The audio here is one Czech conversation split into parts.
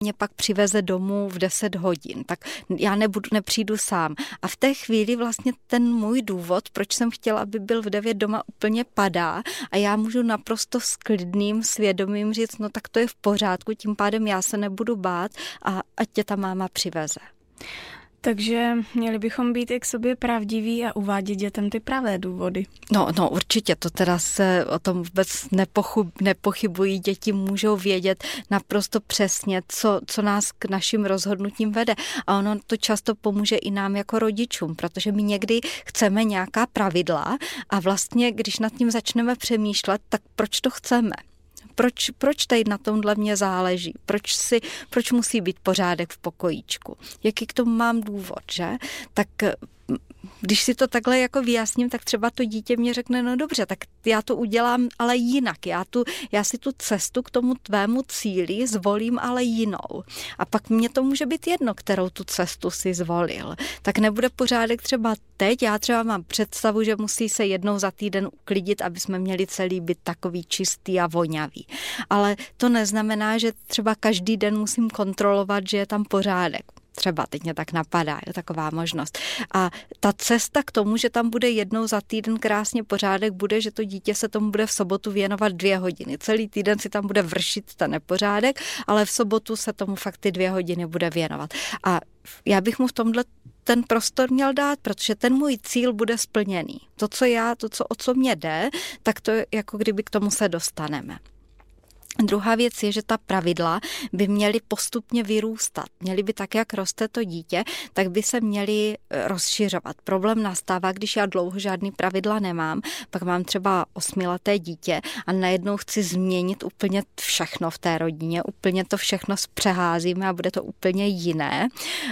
mě pak přiveze domů v 10 hodin, tak já nepřijdu sám. A v té chvíli vlastně ten můj důvod, proč jsem chtěla, aby byl v 9 doma, úplně padá a já můžu naprosto s klidným svědomím říct, no tak to je v pořádku, tím pádem já se nebudu bát a ať tě ta máma přiveze. Takže měli bychom být i k sobě pravdiví a uvádět dětem ty pravé důvody. No určitě, to teda se o tom vůbec nepochybují. Děti můžou vědět naprosto přesně, co nás k našim rozhodnutím vede. A ono to často pomůže i nám jako rodičům, protože my někdy chceme nějaká pravidla a vlastně, když nad tím začneme přemýšlet, tak proč to chceme? Proč tady na tomhle mě záleží? Proč musí být pořádek v pokojíčku? Jaký k tomu mám důvod, že? Tak když si to takhle jako vyjasním, tak třeba to dítě mě řekne, no dobře, tak já to udělám, ale jinak. Já si tu cestu k tomu tvému cíli zvolím, ale jinou. A pak mně to může být jedno, kterou tu cestu si zvolil. Tak nebude pořádek třeba teď. Já třeba mám představu, že musí se jednou za týden uklidit, aby jsme měli celý byt takový čistý a vonavý. Ale to neznamená, že třeba každý den musím kontrolovat, že je tam pořádek. Třeba teď mě tak napadá, je taková možnost. A ta cesta k tomu, že tam bude jednou za týden krásně pořádek, bude, že to dítě se tomu bude v sobotu věnovat 2 hodiny. Celý týden si tam bude vršit ten nepořádek, ale v sobotu se tomu fakt ty 2 hodiny bude věnovat. A já bych mu v tomhle ten prostor měl dát, protože ten můj cíl bude splněný. O co mě jde, tak to jako kdyby k tomu se dostaneme. Druhá věc je, že ta pravidla by měly postupně vyrůstat. Měly by tak, jak roste to dítě, tak by se měly rozšiřovat. Problém nastává, když já dlouho žádný pravidla nemám, pak mám třeba 8leté dítě a najednou chci změnit úplně všechno v té rodině, úplně to všechno zpřeházíme a bude to úplně jiné.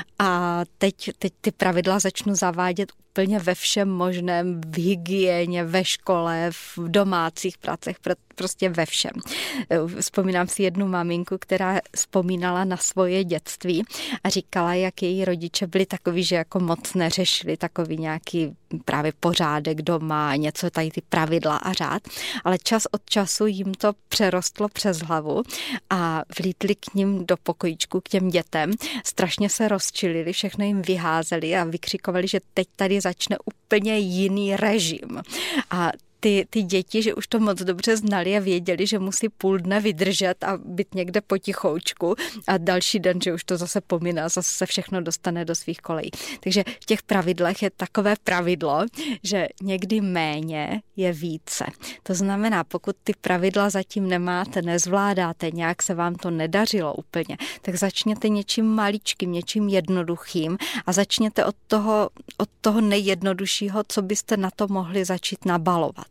A teď ty pravidla začnu zavádět úplně ve všem možném, v hygieně, ve škole, v domácích pracech, prostě ve všem. Vzpomínám si jednu maminku, která vzpomínala na svoje dětství a říkala, jak její rodiče byli takový, že jako moc neřešili takový nějaký právě pořádek doma, něco tady ty pravidla a řád, ale čas od času jim to přerostlo přes hlavu a vlítli k nim do pokojíčku, k těm dětem, strašně se rozčilili, všechno jim vyházeli a vykřikovali, že teď tady začne úplně jiný režim. A ty děti, že už to moc dobře znali a věděli, že musí půl dne vydržet a být někde potichoučku a další den, že už to zase pomine, zase se všechno dostane do svých kolejí. Takže v těch pravidlech je takové pravidlo, že někdy méně je více. To znamená, pokud ty pravidla zatím nemáte, nezvládáte, nějak se vám to nedařilo úplně, tak začněte něčím maličkým, něčím jednoduchým a začněte od toho nejjednoduššího, co byste na to mohli začít nabalovat.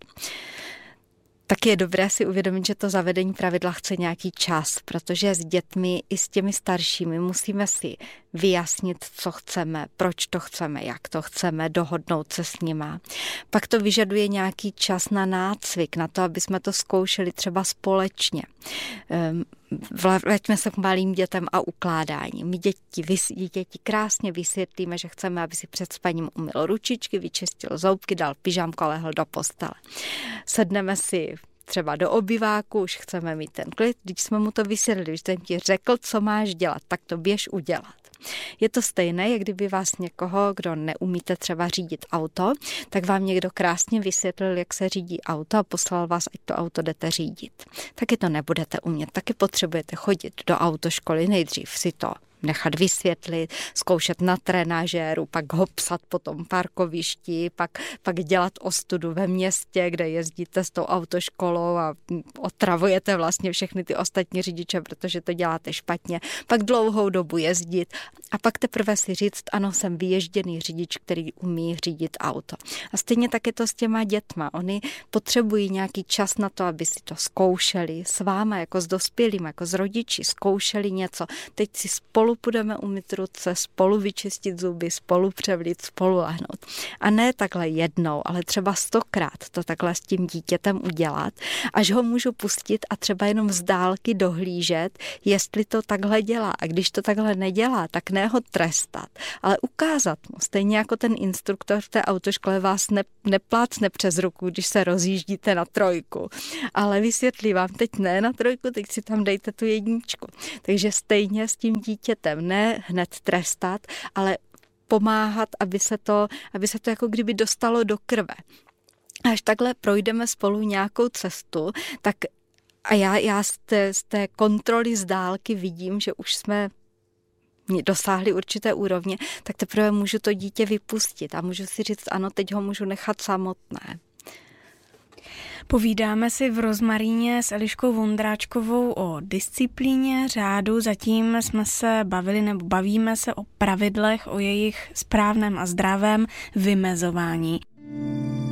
Tak je dobré si uvědomit, že to zavedení pravidla chce nějaký čas, protože s dětmi i s těmi staršími musíme si vyjasnit, co chceme, proč to chceme, jak to chceme, dohodnout se s nima. Pak to vyžaduje nějaký čas na nácvik, na to, aby jsme to zkoušeli třeba společně. Vraťme se k malým dětem a ukládání. My děti krásně vysvětlíme, že chceme, aby si před spaním umyl ručičky, vyčistil zoubky, dal pyžamko a lehl do postele. Sedneme si třeba do obyváku, už chceme mít ten klid, když jsme mu to vysvětlili, když jsem ti řekl, co máš dělat, tak to běž udělat. Je to stejné, jak kdyby vás někoho, kdo neumíte třeba řídit auto, tak vám někdo krásně vysvětlil, jak se řídí auto a poslal vás, ať to auto jdete řídit. Taky to nebudete umět, taky potřebujete chodit do autoškoly, nejdřív si to nechat vysvětlit, zkoušet na trenažéru, pak ho psat po tom parkovišti, pak dělat ostudu ve městě, kde jezdíte s tou autoškolou a otravujete vlastně všechny ty ostatní řidiče, protože to děláte špatně. Pak dlouhou dobu jezdit a pak teprve si říct, ano, jsem vyježděný řidič, který umí řídit auto. A stejně tak je to s těma dětma. Oni potřebují nějaký čas na to, aby si to zkoušeli s váma, jako s dospělým, jako s rodiči, zkoušeli něco. Teď si spolu spolu půjdeme umyt ruce, spolu vyčistit zuby, spolu převlít, spolu lehnout. A ne takhle jednou, ale třeba 100krát to takhle s tím dítětem udělat, až ho můžu pustit a třeba jenom z dálky dohlížet, jestli to takhle dělá. A když to takhle nedělá, tak ne ho trestat, ale ukázat mu. Stejně jako ten instruktor v té autoškole vás neplácne přes ruku, když se rozjíždíte na 3, ale vysvětlí vám, teď ne na 3, teď si tam dejte tu 1. Takže stejně s tím dítětem ne hned trestat, ale pomáhat, aby se to jako kdyby dostalo do krve. Až takhle projdeme spolu nějakou cestu, tak a já z té kontroly z dálky vidím, že už jsme dosáhli určité úrovně, tak teprve můžu to dítě vypustit a můžu si říct, ano, teď ho můžu nechat samotné. Povídáme si v Rozmaríně s Eliškou Vondráčkovou o disciplíně, řádu, zatím jsme se bavíme se o pravidlech, o jejich správném a zdravém vymezování.